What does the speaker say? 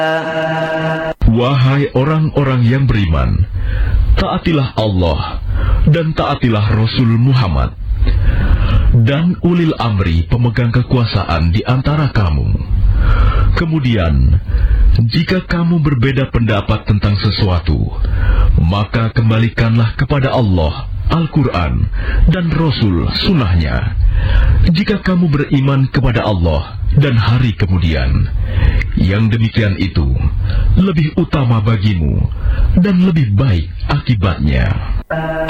Wahai orang-orang yang beriman, taatilah Allah dan taatilah Rasul Muhammad dan ulil amri pemegang kekuasaan di antara kamu. Kemudian, jika kamu berbeda pendapat tentang sesuatu, maka kembalikanlah kepada Allah, Al-Quran, dan Rasul Sunnahnya. Jika kamu beriman kepada Allah dan hari kemudian, yang demikian itu lebih utama bagimu dan lebih baik akibatnya.